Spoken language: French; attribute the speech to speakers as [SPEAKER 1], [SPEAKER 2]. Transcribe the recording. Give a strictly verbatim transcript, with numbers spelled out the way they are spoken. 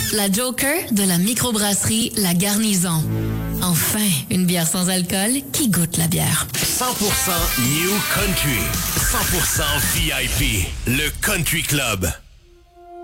[SPEAKER 1] La Joker de la microbrasserie La Garnison. Enfin, une bière sans alcool qui goûte la bière.
[SPEAKER 2] cent pour cent New Country. cent pour cent V I P. Le Country Club.